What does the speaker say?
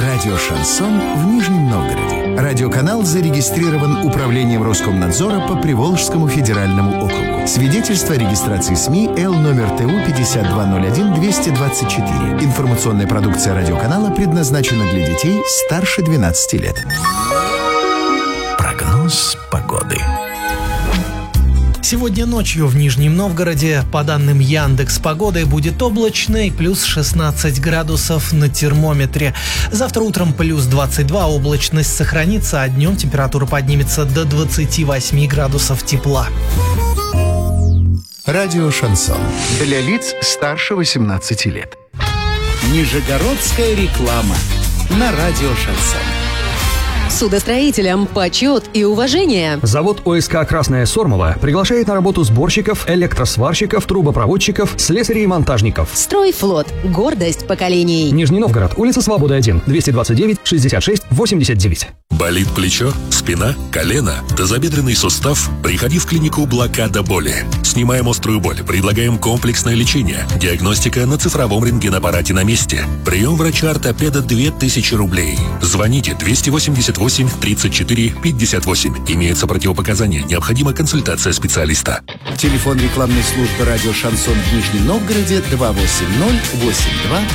Радио «Шансон» в Нижнем Новгороде. Радиоканал зарегистрирован Управлением Роскомнадзора по Приволжскому федеральному округу. Свидетельство о регистрации СМИ Л номер ТУ 5201-224. Информационная продукция радиоканала предназначена для детей старше 12 лет. Прогноз погоды. Сегодня ночью в Нижнем Новгороде, по данным Яндекс.Погоды, будет облачно и плюс 16 градусов на термометре. Завтра утром плюс 22, облачность сохранится, а днем температура поднимется до 28 градусов тепла. Радио «Шансон» для лиц старше 18 лет. Нижегородская реклама на радио «Шансон». Судостроителям почет и уважение. Завод ОСК «Красная Сормова» приглашает на работу сборщиков, электросварщиков, трубопроводчиков, слесарей и монтажников. Стройфлот. Гордость поколений. Нижний Новгород, улица Свободы 1, 229 66 89. Болит плечо, спина, колено, тазобедренный сустав? Приходи в клинику «Блокада боли». Снимаем острую боль, предлагаем комплексное лечение. Диагностика на цифровом рентгенаппарате на месте. Прием врача-ортопеда 2000 рублей. Звоните 288 34 58. Имеются противопоказания. Необходима консультация специалиста. Телефон рекламной службы радио «Шансон» в Нижнем Новгороде 280 82